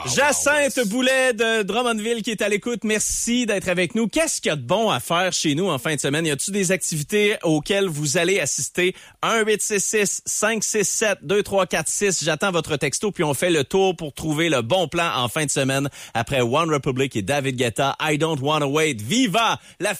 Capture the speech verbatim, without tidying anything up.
Jacinthe Boulet de Drummondville qui est à l'écoute. Merci d'être avec nous. Qu'est-ce qu'il y a de bon à faire chez nous en fin de semaine? Y a-t-il des activités auxquelles vous allez assister? un huit six six cinq six sept deux trois quatre six. J'attends votre texto puis on fait le tour pour trouver le bon plan en fin de semaine après One Republic et David Guetta. I don't wanna wait. Viva la